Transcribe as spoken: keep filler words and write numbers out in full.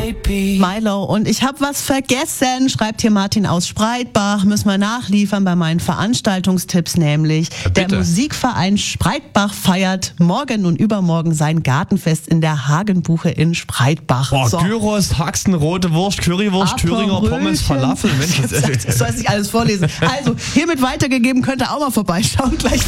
Milo und ich habe was vergessen, schreibt hier Martin aus Spreitbach. Müssen wir nachliefern bei meinen Veranstaltungstipps nämlich. Ja, der Musikverein Spreitbach feiert morgen und übermorgen sein Gartenfest in der Hagenbuche in Spreitbach. Boah, So. Gyros, Haxen, rote Wurst, Currywurst, Thüringer Pommes, Falafel. Mensch, Das soll ich nicht alles vorlesen. Also, hiermit weitergegeben, könnt ihr auch mal vorbeischauen. Gleich